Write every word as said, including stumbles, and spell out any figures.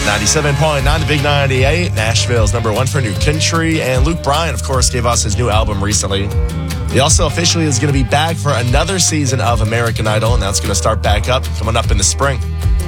ninety-seven point nine, the Big ninety-eight, Nashville's number one for new country. And Luke Bryan, of course, gave us his new album recently. He also officially is going to be back for another season of American Idol, and that's going to start back up coming up in the spring.